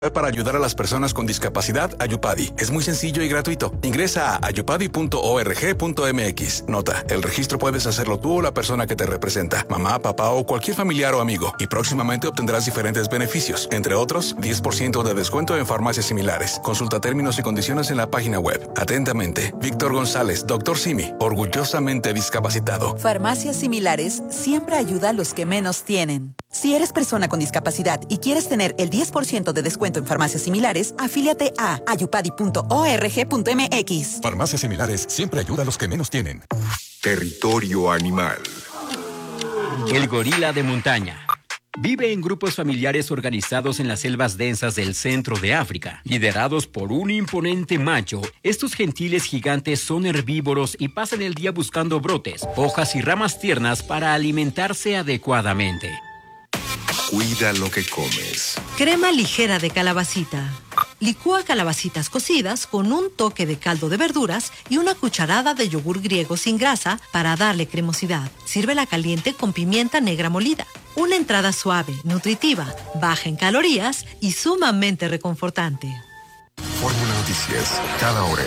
Para ayudar a las personas con discapacidad, Ayupadi. Es muy sencillo y gratuito. Ingresa a ayupadi.org.mx. Nota, el registro puedes hacerlo tú o la persona que te representa, mamá, papá o cualquier familiar o amigo. Y próximamente obtendrás diferentes beneficios, entre otros, 10% de descuento en farmacias similares. Consulta términos y condiciones en la página web. Atentamente, Víctor González, Dr. Simi, orgullosamente discapacitado. Farmacias similares siempre ayuda a los que menos tienen. Si eres persona con discapacidad y quieres tener el 10% de descuento en farmacias similares, afíliate a ayupadi.org.mx. Farmacias similares siempre ayuda a los que menos tienen. Territorio animal. El gorila de montaña. Vive en grupos familiares organizados en las selvas densas del centro de África, liderados por un imponente macho. Estos gentiles gigantes son herbívoros y pasan el día buscando brotes, hojas y ramas tiernas para alimentarse adecuadamente. Cuida lo que comes. Crema ligera de calabacita. Licúa calabacitas cocidas con un toque de caldo de verduras y una cucharada de yogur griego sin grasa para darle cremosidad. Sírvela caliente con pimienta negra molida. Una entrada suave, nutritiva, baja en calorías y sumamente reconfortante. Fórmula Noticias, cada hora.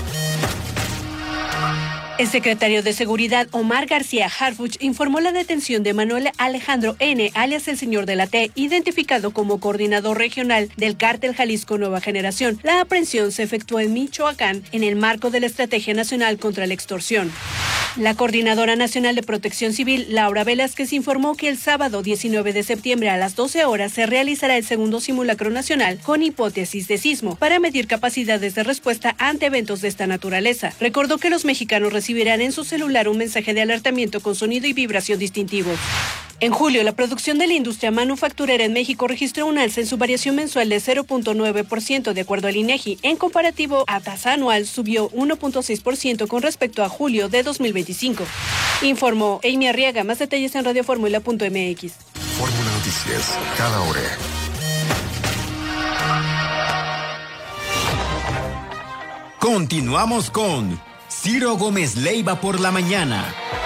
El secretario de Seguridad, Omar García Harfuch, informó la detención de Manuel Alejandro N., alias el Señor de la T., identificado como coordinador regional del Cártel Jalisco Nueva Generación. La aprehensión se efectuó en Michoacán en el marco de la Estrategia Nacional contra la Extorsión. La Coordinadora Nacional de Protección Civil, Laura Velázquez, informó que el sábado 19 de septiembre a las 12 horas se realizará el segundo simulacro nacional con hipótesis de sismo para medir capacidades de respuesta ante eventos de esta naturaleza. Recordó que los mexicanos recibirán en su celular un mensaje de alertamiento con sonido y vibración distintivos. En julio, la producción de la industria manufacturera en México registró un alza en su variación mensual de 0.9% de acuerdo al INEGI. En comparativo a tasa anual, subió 1.6% con respecto a julio de 2025. Informó Amy Arriaga. Más detalles en radioformula.mx. Fórmula Noticias, cada hora. Continuamos con Ciro Gómez Leiva por la mañana.